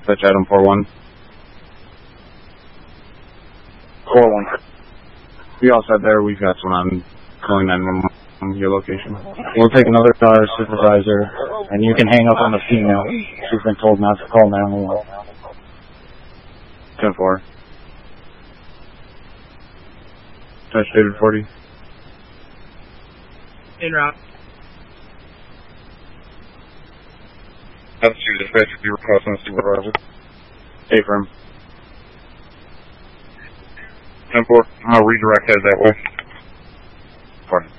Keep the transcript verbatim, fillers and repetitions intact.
Touch Adam four one. four one. We all said there, we've got someone on calling nine one one on your location. We'll take another car, supervisor, and you can hang up on the female. She's been told not to call nine one one. ten four. Touch David forty. In route. That's your dispatcher, you were crossing the supervisor. A-firm. ten four, I'll redirect head that way. Fine.